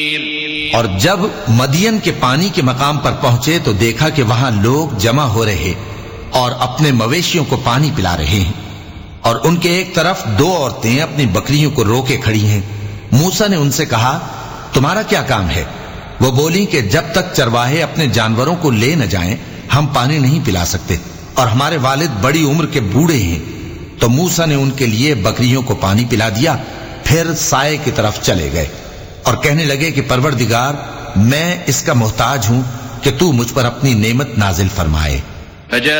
और जब मदियन के पानी के मकाम पर पहुंचे तो देखा कि वहां लोग जमा हो रहे और अपने मवेशियों को पानी पिला रहे हैं, और उनके एक तरफ दो औरतें अपनी बकरियों को रोके खड़ी हैं। मूसा ने उनसे कहा, तुम्हारा क्या काम है? वो बोली कि जब तक चरवाहे अपने जानवरों को ले न जाएं, हम पानी नहीं पिला सकते, और हमारे वालिद बड़ी उम्र के बूढ़े हैं। तो मूसा ने उनके लिए बकरियों को पानी पिला दिया, फिर साए की तरफ चले गए और कहने लगे कि परवरदिगार, मैं इसका मोहताज हूं कि तू मुझ पर अपनी नेमत नाजिल फरमाए।